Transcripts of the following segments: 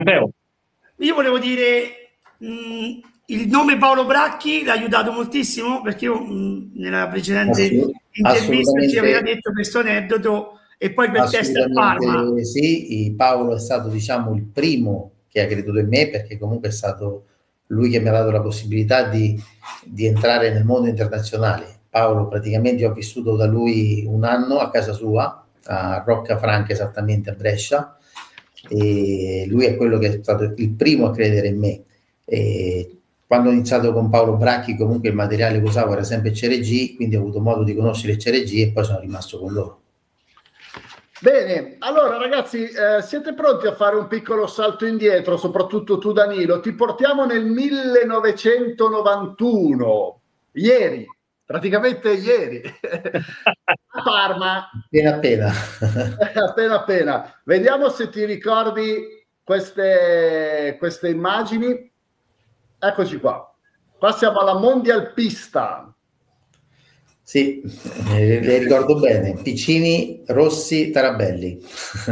Matteo. Io volevo dire, il nome Paolo Bracchi l'ha aiutato moltissimo perché io nella precedente intervista ci aveva Assolutamente, detto questo aneddoto e poi quel test a Parma. assolutamente sì. Paolo è stato, diciamo, il primo che ha creduto in me, perché comunque è stato lui che mi ha dato la possibilità di entrare nel mondo internazionale. Paolo, praticamente ho vissuto da lui un anno a casa sua, a Roccafranca, esattamente a Brescia, e lui è quello che è stato il primo a credere in me. E quando ho iniziato con Paolo Bracchi, comunque il materiale che usavo era sempre CRG, quindi ho avuto modo di conoscere il CRG e poi sono rimasto con loro. Bene, allora ragazzi, siete pronti a fare un piccolo salto indietro, soprattutto tu Danilo? Ti portiamo nel 1991, ieri, praticamente ieri, a Parma. Appena appena. Appena appena. Vediamo se ti ricordi queste immagini. Eccoci qua. Qua siamo alla Mondial Pista. Sì, le ricordo bene. Piccini, Rossi, Tarabelli.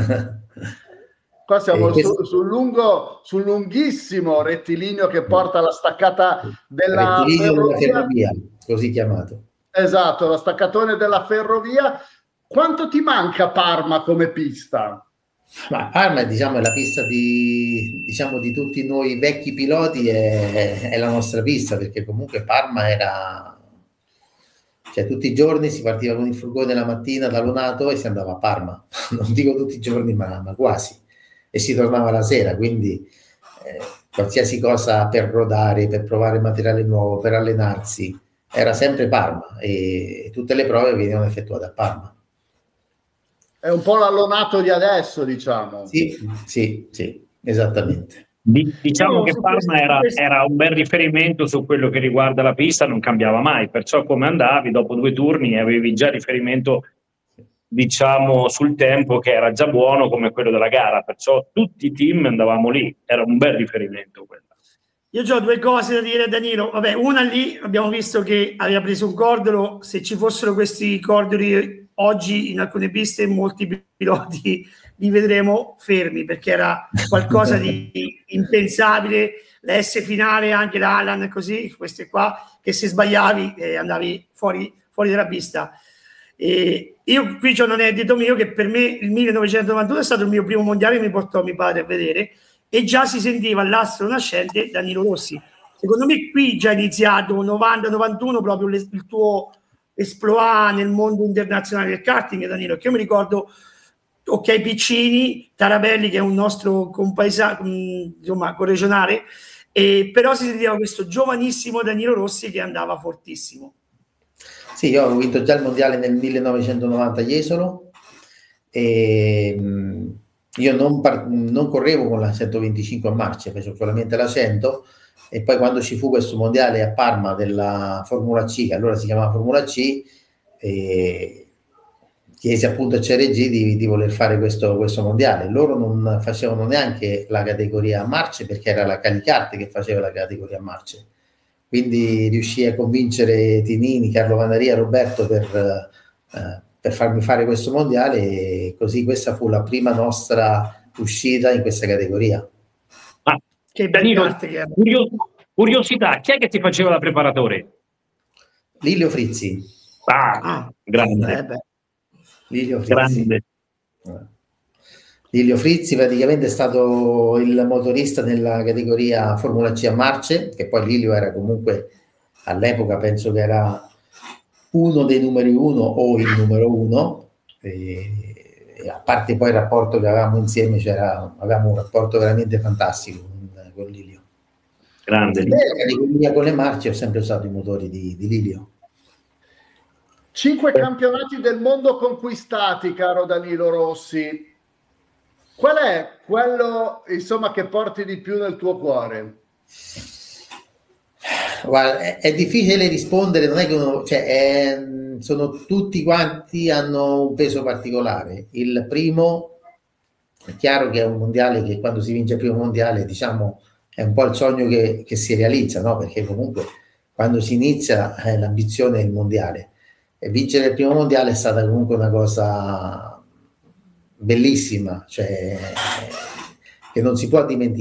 Qua siamo Questo, sul lunghissimo rettilineo che porta alla staccata della rettilineo della ferrovia. ferrovia, così chiamato. Esatto, la staccatone della ferrovia. Quanto ti manca Parma come pista? Ma Parma, diciamo, è la pista diciamo, di tutti noi vecchi piloti, è la nostra pista, perché comunque Parma era, cioè tutti i giorni si partiva con il furgone la mattina da Lonato e si andava a Parma, non dico tutti i giorni, ma quasi, e si tornava la sera, quindi qualsiasi cosa per rodare, per provare materiale nuovo, per allenarsi, era sempre Parma e tutte le prove venivano effettuate a Parma. È un po' l'allonato di adesso, diciamo. Sì, sì, sì, esattamente. Diciamo Io che su Parma era un bel riferimento su quello che riguarda la pista, non cambiava mai, perciò come andavi dopo 2 turni avevi già riferimento, diciamo, sul tempo che era già buono come quello della gara, perciò tutti i team andavamo lì, era un bel riferimento quello. Io ho due cose da dire a Danilo. Vabbè, una lì abbiamo visto che aveva preso un cordolo. Se ci fossero questi cordoli oggi in alcune piste, molti piloti li vedremo fermi perché era qualcosa di impensabile. La S finale anche da Alan, così, queste qua, che se sbagliavi andavi fuori dalla pista. E io qui c'ho un aneddoto mio che per me il 1991 è stato il mio primo mondiale che mi portò mio padre a vedere e già si sentiva l'astro nascente Danilo Rossi. Secondo me qui già è iniziato 90-91 proprio il tuo esploit nel mondo internazionale del karting, Danilo, che io mi ricordo, ok, Piccini, Tarabelli che è un nostro compaesano, insomma, corregionale, però si sentiva questo giovanissimo Danilo Rossi che andava fortissimo. Sì, io ho vinto già il mondiale nel 1990 a Jesolo e io non correvo con la 125 a marce, facevo solamente la 100 e poi quando ci fu questo mondiale a Parma della Formula C, che allora si chiamava Formula C, chiesi appunto a CRG di voler fare questo mondiale. Loro non facevano neanche la categoria a marce perché era la Calicarte che faceva la categoria a marce. Quindi riuscì a convincere Tinini, Carlo Vanaria, Roberto per farmi fare questo mondiale e così questa fu la prima nostra uscita in questa categoria. Ah, che Danilo, curiosità, chi è che ti faceva da preparatore? Lilio Frizzi. Grande. Lilio Frizzi. Grande. Lilio Frizzi praticamente è stato il motorista nella categoria Formula C a marce, che poi Lilio era comunque all'epoca penso che era uno dei numeri uno o il numero uno, e a parte poi il rapporto che avevamo insieme, avevamo un rapporto veramente fantastico con Lilio. Grande. Con le marce ho sempre usato i motori di Lilio. 5 campionati del mondo conquistati, caro Danilo Rossi. Qual è quello, insomma, che porti di più nel tuo cuore? Guarda, è difficile rispondere, non è che uno, cioè, sono tutti quanti hanno un peso particolare. Il primo è chiaro che è un mondiale che quando si vince il primo mondiale, diciamo, è un po' il sogno che si realizza, no? Perché comunque quando si inizia l'ambizione è il mondiale. E vincere il primo mondiale è stata comunque una cosa bellissima, cioè che non si può dimenticare.